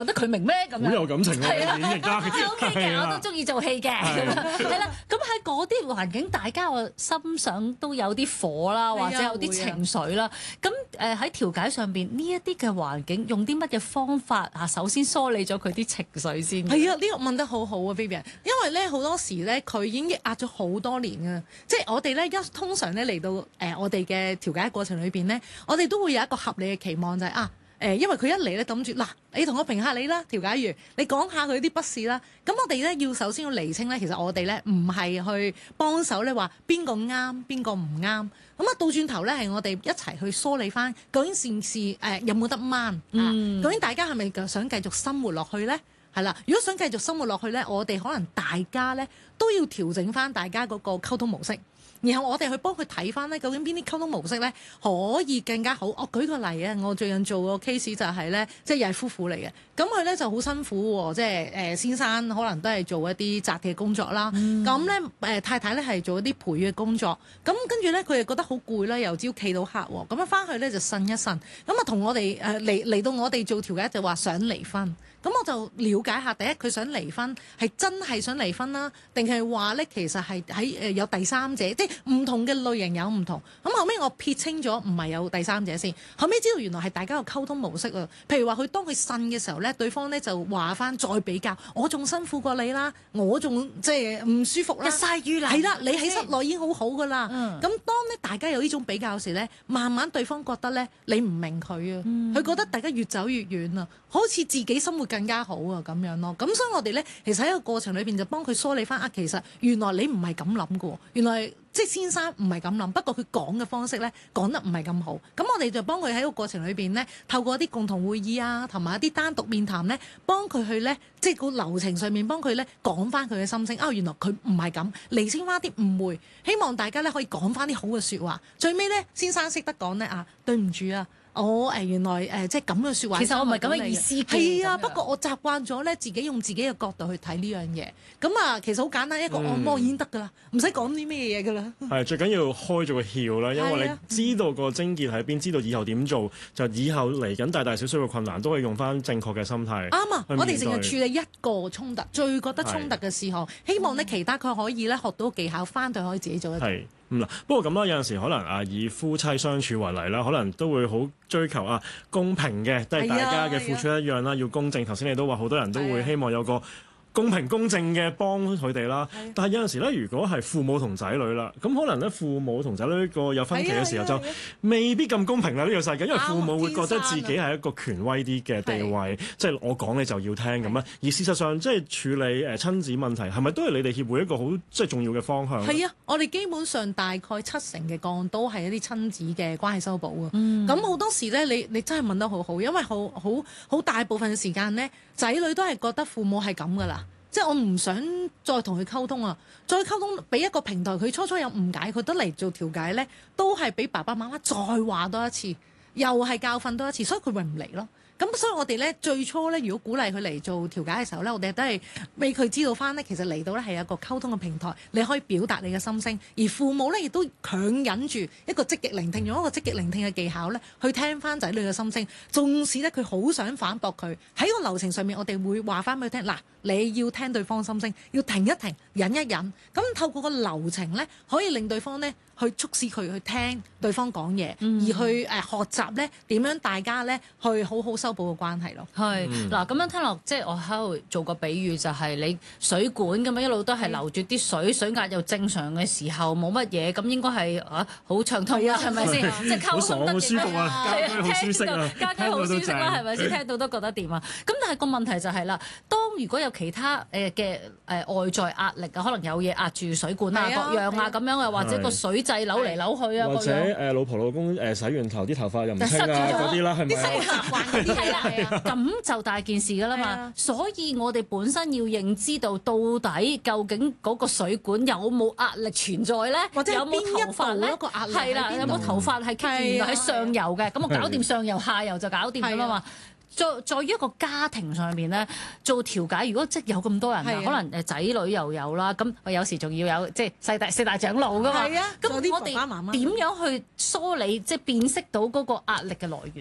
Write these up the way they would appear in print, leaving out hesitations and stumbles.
覺得佢明咩咁樣？ 好有感情喎，演繹得 OK 嘅，我都中意做戲嘅，係啦。咁喺嗰啲環境，大家個心想都有啲火啦，或者有啲情緒啦。咁喺調解上邊呢一啲嘅環境，用啲乜嘢方法啊？首先梳理咗佢啲情緒先。 係啊，呢個問得好好啊 Vivian， 因為咧好多時咧佢已經壓咗好多年㗎，即係我哋咧通常咧嚟到我哋嘅調解過程裏邊咧，我哋都會有一個合理嘅期望就係因為佢一嚟咧諗住嗱，你同我評下你啦，調解員，你講下佢啲不是啦。咁我哋咧要首先要釐清咧，其實我哋咧唔係去幫手咧話邊個啱邊個唔啱。咁啊，倒轉頭咧係我哋一齊去梳理翻，究竟件事有冇得掹？究竟大家係咪想繼續生活落去咧？係啦，如果想繼續生活落去咧，我哋可能大家咧都要調整翻大家嗰個溝通模式。然後我哋去幫佢睇翻咧，究竟邊啲溝通模式咧可以更加好？我舉個例啊，我最近做個 case 就係咧，即係又係夫婦嚟嘅，咁佢咧就好辛苦喎，即係先生可能都係做一啲紮嘅工作啦，咁咧太太咧係做一啲陪嘅工作，咁跟住咧佢又覺得好攰啦，由朝企到黑喎，咁啊翻去咧就呻一呻，咁啊同我哋嚟到我哋做調解就話想離婚。咁我就了解下，第一佢想離婚係真係想離婚啦，定係話咧其實係喺有第三者，即係唔同嘅類型有唔同。咁後尾我撇清咗，唔係有第三者先。後尾知道原來係大家嘅溝通模式啊。譬如話佢當佢呻嘅時候咧，對方咧就話翻再比較，我仲辛苦過你啦，我仲即係唔舒服啦， 日曬雨淋係啦，你喺室內已經好好噶啦。咁當咧大家有呢種比較時咧，慢慢對方覺得咧你唔明佢啊，佢覺得大家越走越遠啊，好似自己生活更加好啊咁樣咯，咁所以我哋咧其實喺個過程裏邊就幫佢梳理翻其實原來你唔係咁諗嘅，原來即係先生唔係咁諗，不過佢講嘅方式咧講得唔係咁好，咁我哋就幫佢喺個過程裏邊咧，透過一啲共同會議啊，同埋一啲單獨面談咧，幫佢去咧即係個流程上面幫佢咧講翻佢嘅心聲，原來佢唔係咁，釐清翻啲誤會，希望大家咧可以講翻啲好嘅説話，最尾咧先生識得講咧對唔住啊。原來即係咁嘅説話， 其實我唔係咁嘅意思嘅。 係啊，不過我習慣咗咧，自己用自己嘅角度去睇呢樣嘢。咁其實好簡單，一個按摩已經得㗎啦，唔使講啲咩嘢㗎啦。 係最緊要開咗個竅啦，因為你知道個症結喺邊，知道以後點做，就以後嚟緊大大小小嘅困難都可以用翻正確嘅心態。 啱啊！我哋淨係處理一個衝突，最覺得衝突嘅事項，希望咧其他佢可以咧學到技巧，翻到可以自己做得到。 不過咁啦，有陣時可能以夫妻相處為例啦，可能都會好追求公平嘅，即係大家嘅付出一樣啦，要公正。頭先你都話好多人都會希望有個公平公正嘅幫佢哋啦，但係有陣時咧，如果係父母同仔女啦，咁可能咧父母同仔女個有分歧嘅時候，就未必咁公平啦呢個世界，因為父母會覺得自己係一個權威啲嘅地位，即係我講你就要聽咁啊。而事實上，即係處理親子問題，係咪都係你哋協會一個好即係重要嘅方向？ 係啊，我哋基本上大概70%嘅個案都係一啲親子嘅關係修補啊。咁好多時咧，你真係問得好好，因為好大部分嘅時間咧，仔女都係覺得父母係咁噶啦。即係我唔想再同佢溝通啊，再溝通俾一個平台，佢初初有誤解，佢得嚟做調解咧，都係俾爸爸媽媽再話多一次，又係教訓多一次，所以佢咪唔嚟咯。咁所以我哋咧最初咧，如果鼓勵佢嚟做調解嘅時候咧，我哋都係俾佢知道翻咧，其實嚟到咧係有一個溝通嘅平台，你可以表達你嘅心聲，而父母咧亦都強忍住一個積極聆聽，用一個積極聆聽嘅技巧咧，去聽翻仔女嘅心聲。縱使咧佢好想反駁佢，喺個流程上面，我哋會話翻俾佢聽，嗱，你要聽對方心聲，要停一停，忍一忍。咁透過個流程咧，可以令對方咧去促使佢去聽對方講嘢，而去學習咧點樣大家咧去好好修補個關係咯。 係嗱，咁樣聽落，即係我喺度做個比喻，就係你水管咁樣一路都係流住啲水，水壓又正常嘅時候冇乜嘢，咁應該係好暢通啦，係咪先？即係溝通得好舒服啊，家居好舒適啊， 家居好舒適啦，係咪先？聽到都覺得掂啊！咁但係個問題就係啦，當如果有其他嘅外在壓力啊，可能有嘢壓住水管啊、各樣啊咁樣啊，或者個水掣扭嚟扭去啊， 或者老婆老公洗完頭啲頭髮又唔清啊嗰啲啦，係咪？ 啲生活習慣嗰啲係啦。 咁就大件事㗎啦嘛，所以我哋本身要認知到底究竟嗰個水管有冇壓力存在咧， 或者有冇頭髮咧？係啦，有冇頭髮係原來喺上游嘅，咁我搞掂上游，下游就搞掂㗎啦嘛。在於一個家庭上面咧，做調解，如果即係有咁多人啊，可能仔女又有啦，咁我有時仲要有即係四大長老㗎嘛。咁我哋點樣去梳理，即係辨識到嗰個壓力嘅來源咧？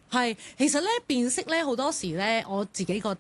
係，其實咧辨識咧好多時咧，我自己覺得。